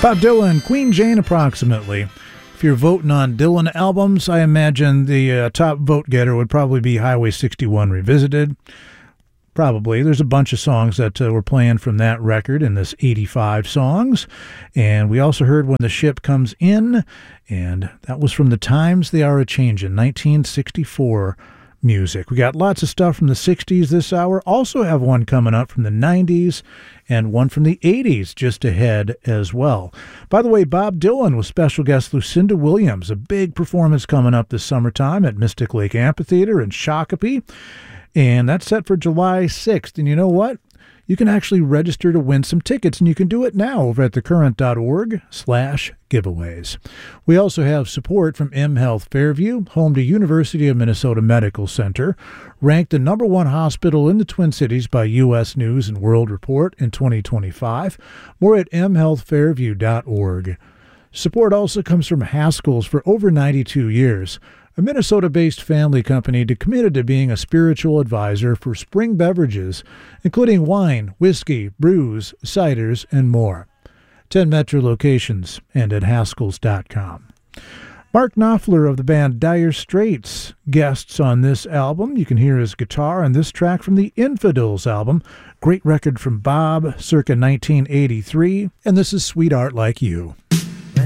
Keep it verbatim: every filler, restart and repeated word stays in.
Bob Dylan, Queen Jane approximately. If you're voting on Dylan albums, I imagine the uh, top vote getter would probably be Highway sixty-one Revisited. Probably. There's a bunch of songs that uh, were playing from that record in this eighty-five songs. And we also heard When the Ship Comes In, and that was from The Times They Are A-Changin', nineteen sixty-four music. We got lots of stuff from the sixties this hour. Also have one coming up from the nineties and one from the eighties just ahead as well. By the way, Bob Dylan with special guest Lucinda Williams, a big performance coming up this summertime at Mystic Lake Amphitheater in Shakopee. And that's set for July sixth. And you know what? You can actually register to win some tickets, and you can do it now over at thecurrent.org slash giveaways. We also have support from mHealth Fairview, home to University of Minnesota Medical Center, ranked the number one hospital in the Twin Cities by U S News and World Report in twenty twenty-five. More at m health fairview dot org. Support also comes from Haskell's for over ninety-two years. A Minnesota-based family company committed to being a spiritual advisor for spring beverages, including wine, whiskey, brews, ciders, and more. Ten Metro locations and at Haskells dot com. Mark Knopfler of the band Dire Straits guests on this album. You can hear his guitar on this track from the Infidels album. Great record from Bob, circa nineteen eighty-three, and this is Sweet Art Like You.